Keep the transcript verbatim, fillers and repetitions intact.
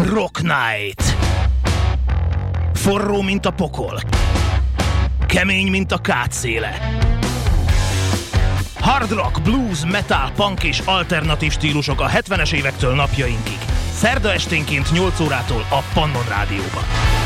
Rock Night. Forró, mint a pokol. Kemény, mint a kátszéle. Hard rock, blues, metal, punk és alternatív stílusok a hetvenes évektől napjainkig. Szerda esténként nyolc órától a Pannon Rádióban.